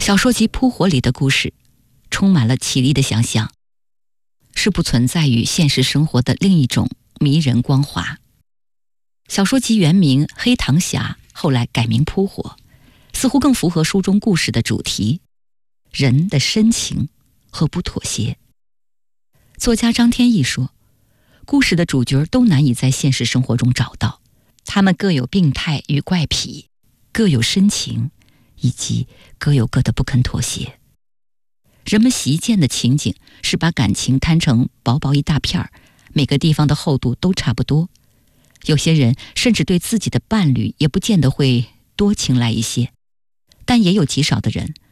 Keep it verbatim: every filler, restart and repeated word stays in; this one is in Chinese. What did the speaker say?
小说集《扑火》里的故事充满了绮丽的想象，是不存在于现实生活的另一种迷人光华。小说集原名《黑糖侠》，后来改名《扑火》，似乎更符合书中故事的主题：人的深情和不妥协。作家张天翼说，故事的主角都难以在现实生活中找到，他们各有病态与怪癖，各有深情，以及各有各的不肯妥协。人们习见的情景是把感情摊成薄薄一大片儿，每个地方的厚度都差不多。有些人甚至对自己的伴侣也不见得会多青睐一些，但也有极少的人